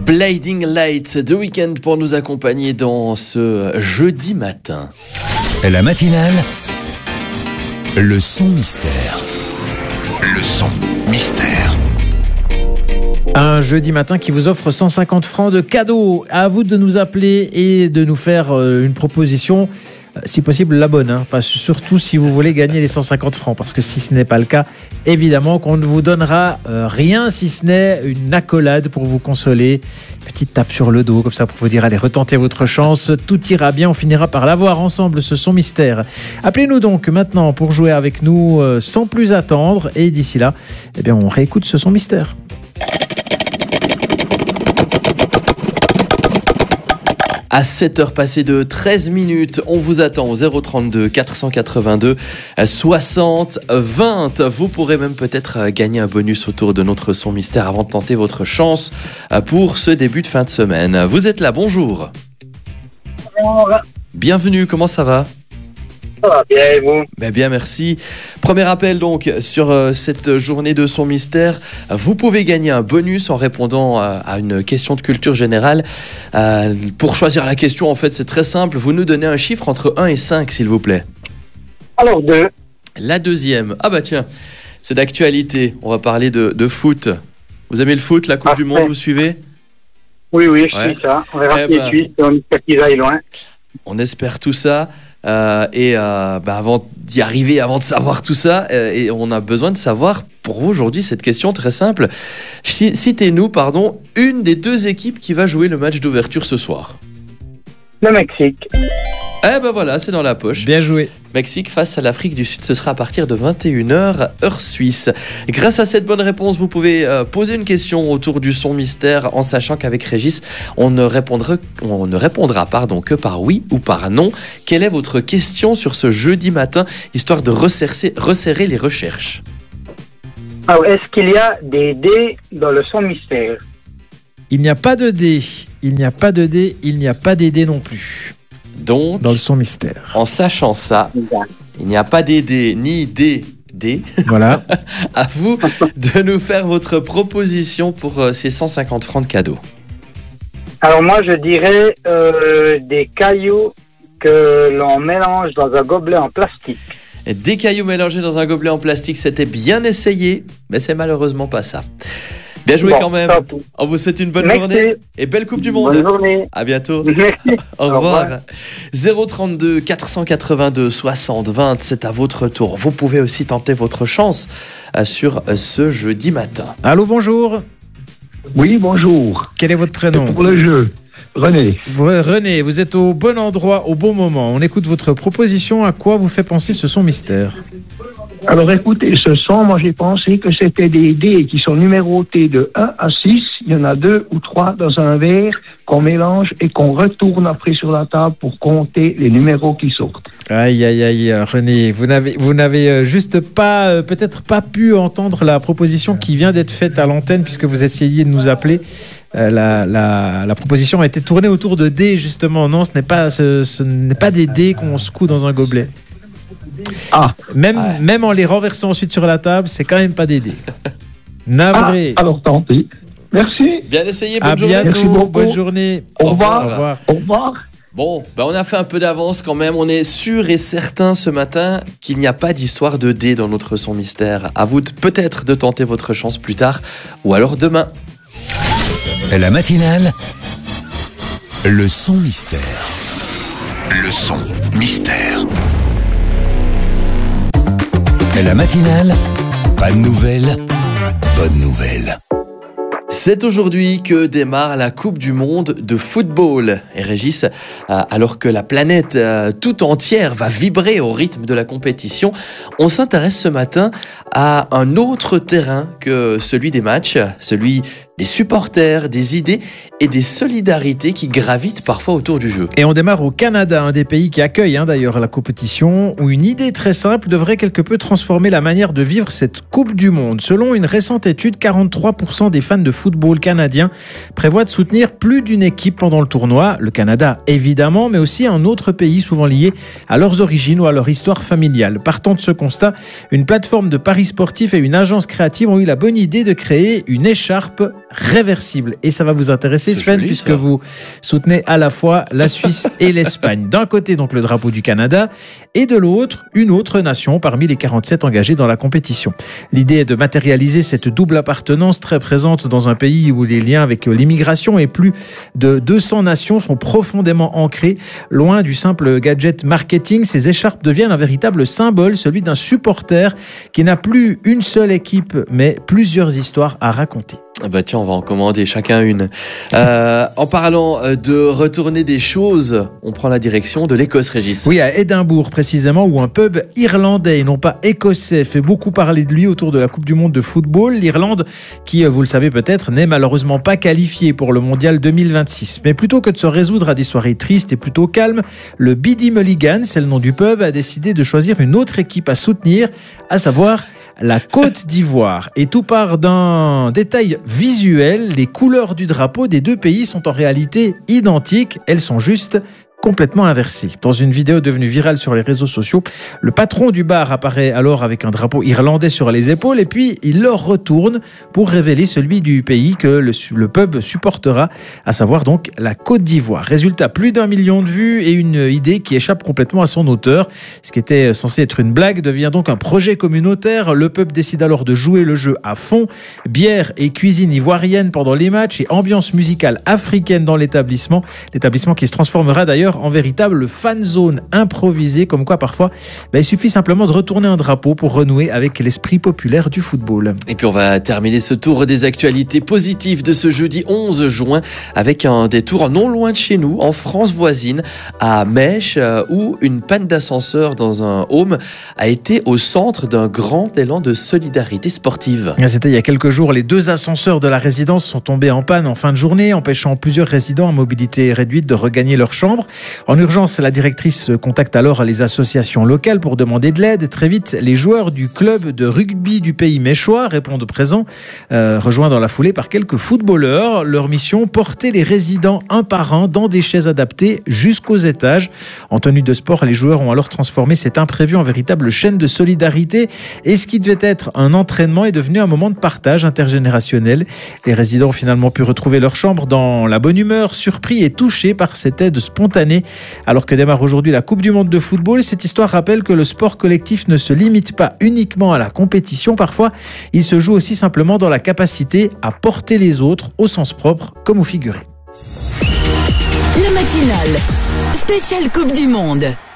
Blinding Lights de Weeknd pour nous accompagner dans ce jeudi matin. La matinale, le son mystère. Le son mystère. Un jeudi matin qui vous offre 150 francs de cadeau. À vous de nous appeler et de nous faire une proposition, si possible la bonne, surtout si vous voulez gagner les 150 francs, parce que si ce n'est pas le cas, évidemment qu'on ne vous donnera rien si ce n'est une accolade pour vous consoler, petite tape sur le dos comme ça pour vous dire allez, retentez votre chance, tout ira bien, on finira par l'avoir ensemble, ce son mystère. Appelez-nous donc maintenant pour jouer avec nous sans plus attendre, et d'ici là, eh bien, on réécoute ce son mystère. À 7h passées de 13 minutes, on vous attend au 032 482 60 20. Vous pourrez même peut-être gagner un bonus autour de notre son mystère avant de tenter votre chance pour ce début de fin de semaine. Vous êtes là, bonjour. Bonjour. Bienvenue, comment ça va ? Ça va bien, et vous ? Bien, merci. Premier appel donc sur cette journée de son mystère. Vous pouvez gagner un bonus en répondant à une question de culture générale. Pour choisir la question, en fait, c'est très simple. Vous nous donnez un chiffre entre 1 et 5, s'il vous plaît. Alors 2. La deuxième. Ah bah tiens, c'est d'actualité. On va parler de foot. Vous aimez le foot, la Coupe du Monde, vous suivez ? Oui, je suis ça. On verra qui est suisse et on espère qu'ils aillent loin. On espère tout ça. Avant d'y arriver, avant de savoir tout ça, et on a besoin de savoir pour vous aujourd'hui cette question très simple. Citez-nous, une des deux équipes qui va jouer le match d'ouverture ce soir. Le Mexique. Voilà, c'est dans la poche. Bien joué. Mexique face à l'Afrique du Sud, ce sera à partir de 21h, heure suisse. Grâce à cette bonne réponse, vous pouvez poser une question autour du son mystère en sachant qu'avec Régis, on ne répondra que par oui ou par non. Quelle est votre question sur ce jeudi matin, histoire de resserrer les recherches ? Alors, est-ce qu'il y a des dés dans le son mystère ? Il n'y a pas de dés. Il n'y a pas de dés. Il n'y a pas des dés non plus. Donc, dans le son mystère. En sachant ça, il n'y a pas des dés ni des dés. Voilà. À vous de nous faire votre proposition pour ces 150 francs de cadeau. Alors moi, je dirais des cailloux que l'on mélange dans un gobelet en plastique. Et des cailloux mélangés dans un gobelet en plastique, c'était bien essayé, mais c'est malheureusement pas ça. Bien joué quand même. On vous souhaite une bonne journée et belle Coupe du Monde. Bonne journée. À bientôt. Merci. Au revoir. 032 482 60 20, c'est à votre tour. Vous pouvez aussi tenter votre chance sur ce jeudi matin. Allô, bonjour. Oui, bonjour. Quel est votre prénom ? Pour le jeu, René. René, vous êtes au bon endroit, au bon moment. On écoute votre proposition. À quoi vous fait penser ce son mystère ? Alors écoutez, ce son, moi j'ai pensé que c'était des dés qui sont numérotés de 1 à 6. Il y en a 2 ou 3 dans un verre qu'on mélange et qu'on retourne après sur la table pour compter les numéros qui sortent. Aïe, René, vous n'avez juste pas, peut-être pas pu entendre la proposition qui vient d'être faite à l'antenne puisque vous essayiez de nous appeler. La proposition a été tournée autour de dés justement. Non, ce n'est pas des dés qu'on secoue dans un gobelet. Même en les renversant ensuite sur la table, c'est quand même pas des dés. Navré. Alors tant pis. Merci. Bien essayé, bonne journée. À bientôt. Bonne journée. Au revoir. Au revoir. Bon, on a fait un peu d'avance quand même. On est sûr et certain ce matin qu'il n'y a pas d'histoire de dés dans notre son mystère. À vous peut-être de tenter votre chance plus tard ou alors demain. La matinale, le son mystère. Le son mystère. La matinale, pas de nouvelles, bonne nouvelle. C'est aujourd'hui que démarre la Coupe du Monde de football. Et Régis, alors que la planète tout entière va vibrer au rythme de la compétition, on s'intéresse ce matin à un autre terrain que celui des matchs, celui des supporters, des idées et des solidarités qui gravitent parfois autour du jeu. Et on démarre au Canada, un des pays qui accueille d'ailleurs la compétition, où une idée très simple devrait quelque peu transformer la manière de vivre cette Coupe du Monde. Selon une récente étude, 43% des fans de football canadiens prévoient de soutenir plus d'une équipe pendant le tournoi. Le Canada, évidemment, mais aussi un autre pays souvent lié à leurs origines ou à leur histoire familiale. Partant de ce constat, une plateforme de paris sportifs et une agence créative ont eu la bonne idée de créer une écharpe réversible. Et ça va vous intéresser, C'est Sven, joli, puisque ça. vous soutenez à la fois la Suisse et l'Espagne. D'un côté, donc, le drapeau du Canada, et de l'autre, une autre nation parmi les 47 engagés dans la compétition. L'idée est de matérialiser cette double appartenance très présente dans un pays où les liens avec l'immigration et plus de 200 nations sont profondément ancrés. Loin du simple gadget marketing, ces écharpes deviennent un véritable symbole, celui d'un supporter qui n'a plus une seule équipe, mais plusieurs histoires à raconter. Bah tiens, on va en commander chacun une. En parlant de retourner des choses, on prend la direction de l'Écosse, Régis. Oui, à Édimbourg précisément, où un pub irlandais et non pas écossais fait beaucoup parler de lui autour de la Coupe du Monde de football. L'Irlande, qui, vous le savez peut-être, n'est malheureusement pas qualifiée pour le Mondial 2026. Mais plutôt que de se résoudre à des soirées tristes et plutôt calmes, le Biddy Mulligan, c'est le nom du pub, a décidé de choisir une autre équipe à soutenir, à savoir la Côte d'Ivoire. Et tout part d'un détail visuel. Les couleurs du drapeau des deux pays sont en réalité identiques. Elles sont juste complètement inversées. Dans une vidéo devenue virale sur les réseaux sociaux, le patron du bar apparaît alors avec un drapeau irlandais sur les épaules et puis il leur retourne pour révéler celui du pays que le pub supportera, à savoir donc la Côte d'Ivoire. Résultat, plus d'1 million de vues et une idée qui échappe complètement à son auteur. Ce qui était censé être une blague devient donc un projet communautaire. Le pub décide alors de jouer le jeu à fond. Bière et cuisine ivoirienne pendant les matchs et ambiance musicale africaine dans l'établissement. L'établissement qui se transformera d'ailleurs en véritable fan zone improvisée, comme quoi parfois il suffit simplement de retourner un drapeau pour renouer avec l'esprit populaire du football. Et puis on va terminer ce tour des actualités positives de ce jeudi 11 juin avec un détour non loin de chez nous, en France voisine, à Mèche, où une panne d'ascenseur dans un home a été au centre d'un grand élan de solidarité sportive. C'était il y a quelques jours. Les 2 ascenseurs de la résidence sont tombés en panne en fin de journée, empêchant plusieurs résidents à mobilité réduite de regagner leur chambre. En urgence, la directrice contacte alors les associations locales pour demander de l'aide. Très vite, les joueurs du club de rugby du pays méchois répondent présents, rejoints dans la foulée par quelques footballeurs. Leur mission, porter les résidents un par un dans des chaises adaptées jusqu'aux étages. En tenue de sport, les joueurs ont alors transformé cet imprévu en véritable chaîne de solidarité. Et ce qui devait être un entraînement est devenu un moment de partage intergénérationnel. Les résidents ont finalement pu retrouver leur chambre dans la bonne humeur, surpris et touchés par cette aide spontanée. Alors que démarre aujourd'hui la Coupe du Monde de football, cette histoire rappelle que le sport collectif ne se limite pas uniquement à la compétition. Parfois, il se joue aussi simplement dans la capacité à porter les autres au sens propre comme au figuré. La matinale, spéciale Coupe du Monde.